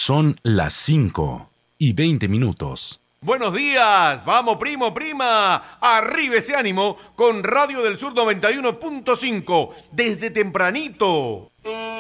Son las 5:20. Buenos días, vamos primo, prima, arriba ese ánimo con Radio del Sur 91.5, desde tempranito.